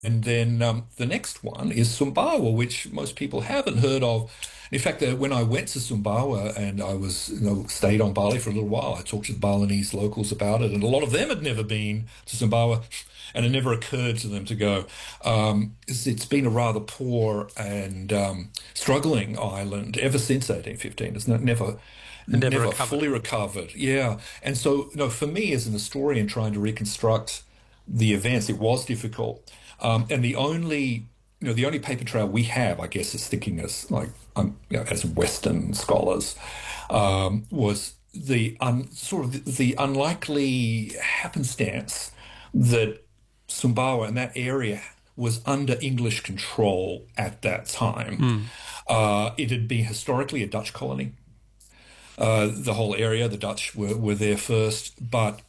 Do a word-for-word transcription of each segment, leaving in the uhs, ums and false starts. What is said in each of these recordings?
And then um, the next one is Sumbawa, which most people haven't heard of. In fact, uh, when I went to Sumbawa and I was, you know, stayed on Bali for a little while, I talked to the Balinese locals about it, and a lot of them had never been to Sumbawa, and it never occurred to them to go. Um, it's, it's been a rather poor and um, struggling island ever since eighteen fifteen. It's not, never, And never never recovered. fully recovered. Yeah, and so, you know, for me as an historian trying to reconstruct the events, it was difficult. Um, and the only, you know, the only paper trail we have, I guess, is thinking as like, um, you know, as Western scholars, um, was the un, sort of the, the unlikely happenstance that Sumbawa and that area was under English control at that time. Hmm. Uh, it had been historically a Dutch colony. Uh, the whole area, the Dutch were, were there first, but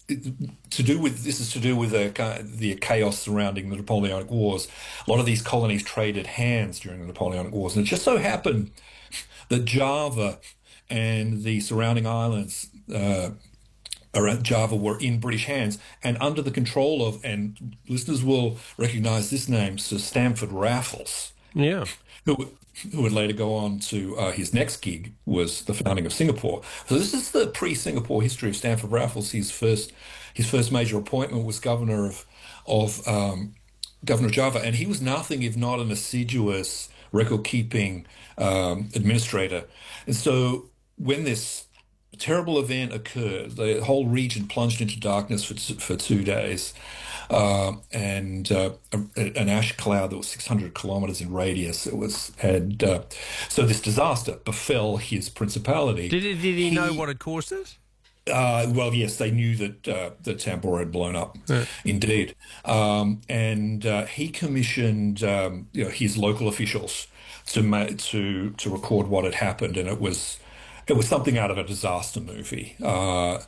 to do with this is to do with the, the chaos surrounding the Napoleonic Wars. A lot of these colonies traded hands during the Napoleonic Wars, and it just so happened that Java and the surrounding islands uh, around Java were in British hands and under the control of, and listeners will recognise this name, Sir Stamford Raffles, Yeah. who who would later go on to uh, his next gig was the founding of Singapore. So this is the pre-Singapore history of Stamford Raffles. His first his first major appointment was governor of of um, governor of Java, and he was nothing if not an assiduous record-keeping um, administrator. And so when this terrible event occurred, the whole region plunged into darkness for for two days. Uh, and uh, a, an ash cloud that was six hundred kilometers in radius. It was had uh, so this disaster befell his principality. Did, he- did he know He what had caused it? uh, well, yes, they knew that uh, that Tambora had blown up, Yeah. indeed, um, and uh, he commissioned um, you know his local officials to ma- to to record what had happened, and it was it was something out of a disaster movie. Uh,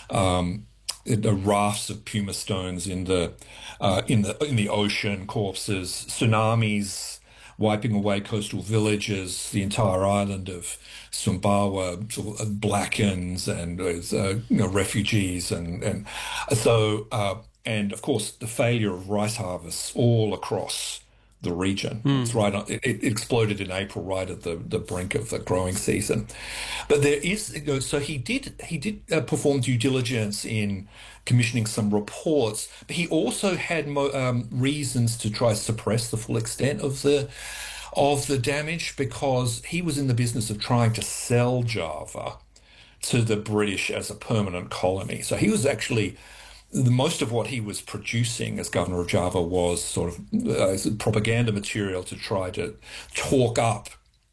um, the rafts of puma stones in the uh, in the in the ocean, corpses, tsunamis wiping away coastal villages, the entire island of Sumbawa sort of blackens, and there's uh, you know, refugees, and and so uh, and of course the failure of rice harvests all across the region. Hmm. It's right on, it, it exploded in April, right at the, the brink of the growing season. But there is, you know, so he did he did uh, perform due diligence in commissioning some reports, but he also had mo um, reasons to try to suppress the full extent of the of the damage because he was in the business of trying to sell Java to the British as a permanent colony. So he was actually the most of what he was producing as governor of Java was sort of uh, propaganda material to try to talk up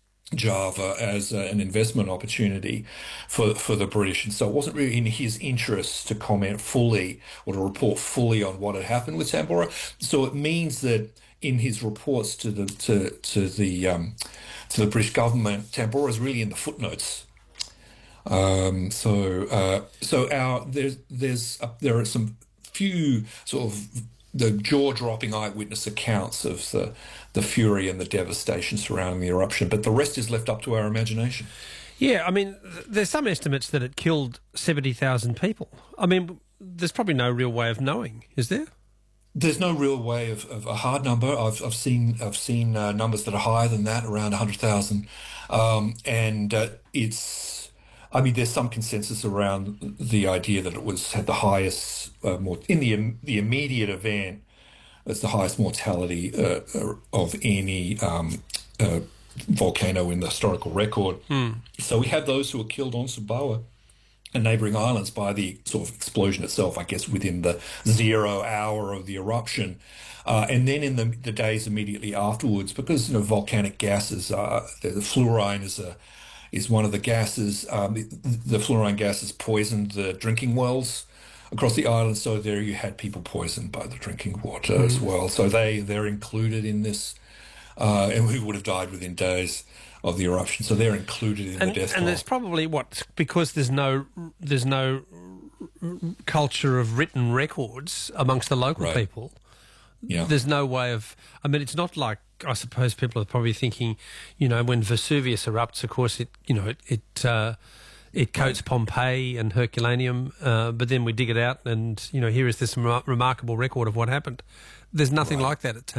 Java as uh, an investment opportunity for for the British, and so it wasn't really in his interest to comment fully or to report fully on what had happened with Tambora. So it means that in his reports to the to to the um, to the British government, Tambora is really in the footnotes. Um, so, uh, so our there's there's uh, there are some few sort of the jaw-dropping eyewitness accounts of the the fury and the devastation surrounding the eruption, but the rest is left up to our imagination. Yeah, I mean, th- there's some estimates that it killed seventy thousand people. I mean, there's probably no real way of knowing, is there? There's no real way of, of a hard number. I've I've seen I've seen uh, numbers that are higher than that, around one hundred thousand, um, and uh, it's. I mean, there's some consensus around the idea that it was had the highest, uh, more in the the immediate event, it's the highest mortality uh, uh, of any um, uh, volcano in the historical record. Hmm. So we had those who were killed on Sumbawa and neighbouring islands by the sort of explosion itself, I guess, within the zero hour of the eruption. Uh, and then in the, the days immediately afterwards, because you know volcanic gases, uh, the, the fluorine is a is one of the gases. Um, the, the fluorine gases poisoned the drinking wells across the island, so there you had people poisoned by the drinking water as well. So they they're included in this, uh, and we would have died within days of the eruption. So they're included in the And death and toll. there's probably what because there's no there's no culture of written records amongst the local Right. people. Yeah. There's no way of. I mean, it's not like I suppose people are probably thinking, you know, when Vesuvius erupts, of course, it you know it it uh, it coats Pompeii and Herculaneum, uh, but then we dig it out and, you know, here is this rem- remarkable record of what happened. There's nothing Right. like that at